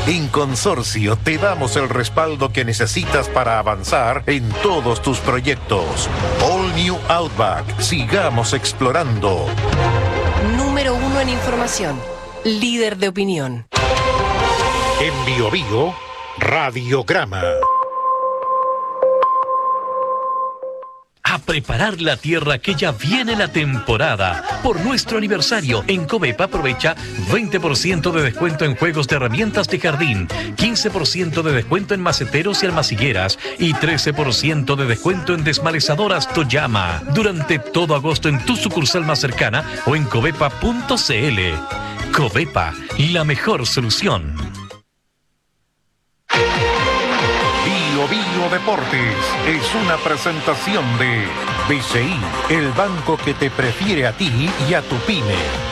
En Consorcio te damos el respaldo que necesitas para avanzar en todos tus proyectos. All New Outback. Sigamos explorando. Número 1 en información. Líder de opinión. En Bio Bio, Radiograma. A preparar la tierra que ya viene la temporada. Por nuestro aniversario, en Covepa aprovecha 20% de descuento en juegos de herramientas de jardín, 15% de descuento en maceteros y almacigueras y 13% de descuento en desmalezadoras Toyama. Durante todo agosto en tu sucursal más cercana o en covepa.cl. Covepa, la mejor solución. Bio Deportes es una presentación de BCI, el banco que te prefiere a ti y a tu pyme.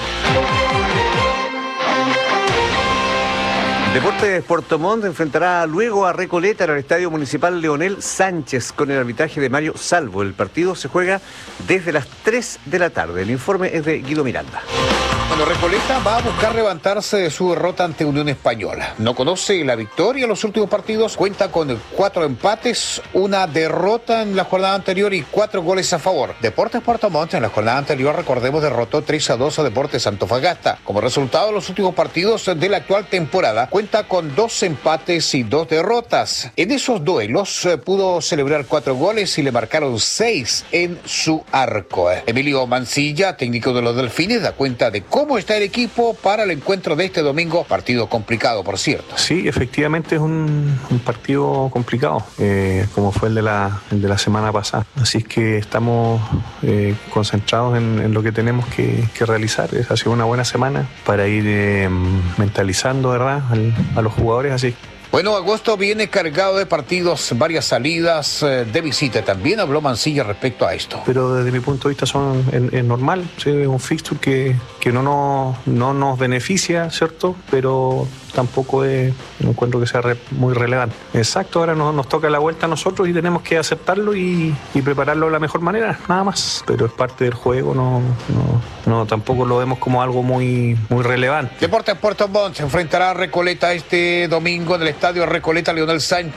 Deportes Puerto Montt enfrentará luego a Recoleta en el Estadio Municipal Leonel Sánchez con el arbitraje de Mario Salvo. El partido se juega desde las 3 de la tarde. El informe es de Guido Miranda. Bueno, Recoleta va a buscar levantarse de su derrota ante Unión Española. No conoce la victoria en los últimos partidos, cuenta con 4 empates, una derrota en la jornada anterior y 4 goles a favor. Deportes Puerto Montt en la jornada anterior, recordemos, derrotó 3-2 a Deportes Antofagasta. Como resultado de los últimos partidos de la actual temporada, cuenta con 2 empates y 2 derrotas. En esos duelos pudo celebrar 4 goles y le marcaron 6 en su arco. Emilio Mancilla, técnico de los Delfines, da cuenta de cómo está el equipo para el encuentro de este domingo. Partido complicado, por cierto. Sí, efectivamente es un partido complicado, como fue el de la semana pasada. Así es que estamos concentrados en lo que tenemos que realizar. Ha sido una buena semana para ir mentalizando, ¿verdad?, a los jugadores. Así. Bueno, agosto viene cargado de partidos, varias salidas de visita. También habló Mancilla respecto a esto. Pero desde mi punto de vista es normal, ¿sí? Es un fixture que no nos beneficia, ¿cierto? Pero tampoco no encuentro que sea muy relevante. Exacto, ahora nos toca la vuelta a nosotros y tenemos que aceptarlo y prepararlo de la mejor manera, nada más. Pero es parte del juego, no tampoco lo vemos como algo muy relevante. Deportes Puerto Montt se enfrentará a Recoleta este domingo en el Estadio Recoleta Leonel Sánchez.